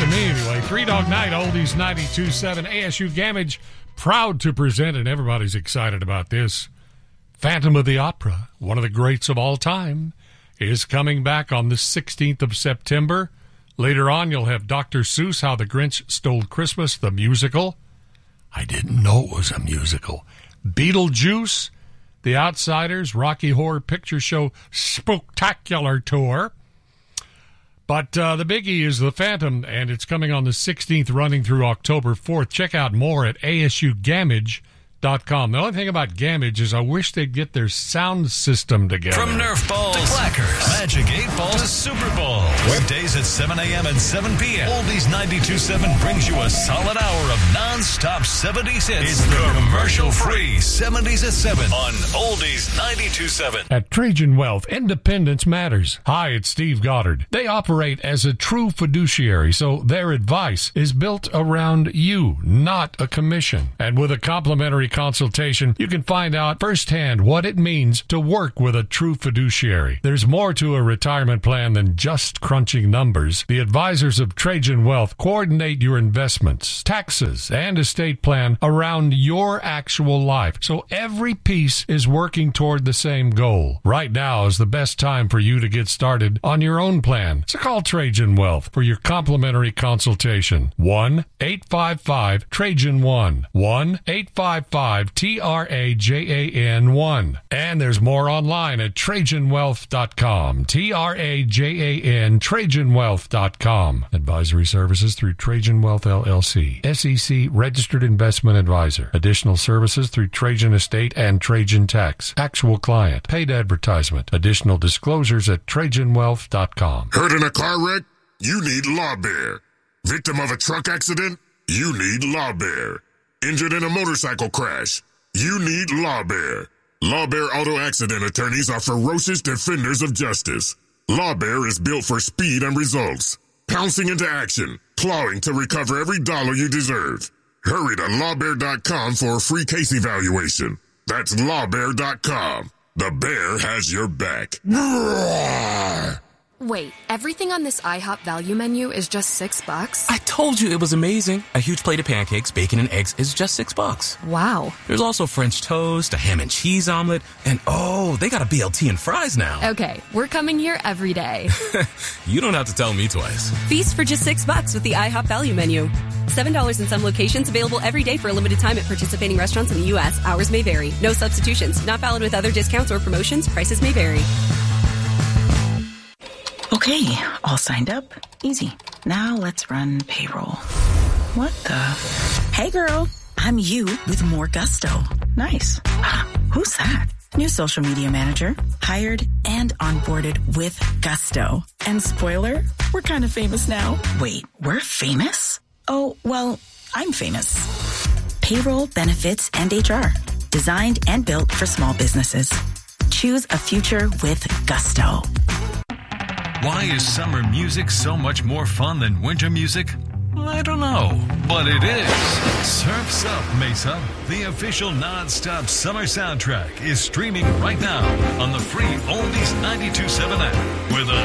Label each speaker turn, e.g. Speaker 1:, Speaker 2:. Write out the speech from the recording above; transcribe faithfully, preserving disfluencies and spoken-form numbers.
Speaker 1: to me anyway. Three Dog Night, Oldies ninety-two point seven. A S U Gamage, proud to present, and everybody's excited about this. Phantom of the Opera, one of the greats of all time, is coming back on the sixteenth of September. Later on, you'll have Doctor Seuss, How the Grinch Stole Christmas, the musical. I didn't know it was a musical. Beetlejuice, The Outsiders, Rocky Horror Picture Show Spooktacular Tour. But uh, the biggie is The Phantom, and it's coming on the sixteenth, running through October fourth. Check out more at A S U Gamage dot com. The only thing about Gamage is I wish they'd get their sound system together.
Speaker 2: From Nerf balls to clackers, Magic eight Ball to Super Bowl. Weekdays at seven a.m. and seven p.m. Oldies ninety-two point seven brings you a solid hour of non-stop seventies hits. It's the commercial-free seventies at seven on Oldies ninety-two point seven.
Speaker 1: At Trajan Wealth, independence matters. Hi, it's Steve Goddard. They operate as a true fiduciary, so their advice is built around you, not a commission. And with a complimentary consultation, you can find out firsthand what it means to work with a true fiduciary. There's more to a retirement plan than just crunching numbers. The advisors of Trajan Wealth coordinate your investments, taxes, and estate plan around your actual life, so every piece is working toward the same goal. Right now is the best time for you to get started on your own plan. So call Trajan Wealth for your complimentary consultation. one eight five five Trajan one. one eight five five T R A J A N one. And there's more online at Trajan Wealth dot com. T R A J A N, Trajan Wealth dot com. Advisory services through Trajan Wealth, L L C. S E C Registered Investment Advisor. Additional services through Trajan Estate and Trajan Tax. Actual client. Paid advertisement. Additional disclosures at Trajan Wealth dot com.
Speaker 3: Hurt in a car wreck? You need Law Bear. Victim of a truck accident? You need Law Bear. Injured in a motorcycle crash? You need Law Bear. Law Bear Auto Accident Attorneys are ferocious defenders of justice. Law Bear is built for speed and results. Pouncing into action, clawing to recover every dollar you deserve. Hurry to law bear dot com for a free case evaluation. That's law bear dot com. The bear has your back.
Speaker 4: Wait, everything on this IHOP value menu is just six bucks?
Speaker 5: I told you it was amazing. A huge plate of pancakes, bacon, and eggs is just six bucks.
Speaker 4: Wow.
Speaker 5: There's also French toast, a ham and cheese omelet, and oh, they got a B L T and fries now.
Speaker 4: Okay, we're coming here every day.
Speaker 5: You don't have to tell me twice.
Speaker 6: Feast for just six bucks with the IHOP value menu. Seven dollars in some locations, available every day for a limited time at participating restaurants in the U S. Hours may vary. No substitutions. Not valid with other discounts or promotions. Prices may vary.
Speaker 7: Okay, all signed up. Easy. Now let's run payroll. What the? Hey girl, I'm you with more gusto. Nice. Who's that? New social media manager. Hired and onboarded with gusto. And spoiler, we're kind of famous now. Wait, we're famous? Oh, well, I'm famous. Payroll, benefits, and H R. Designed and built for small businesses. Choose a future with gusto.
Speaker 2: Why is summer music so much more fun than winter music? I don't know, but it is. Surf's Up, Mesa, the official non-stop summer soundtrack, is streaming right now on the free Oldies ninety-two point seven app with a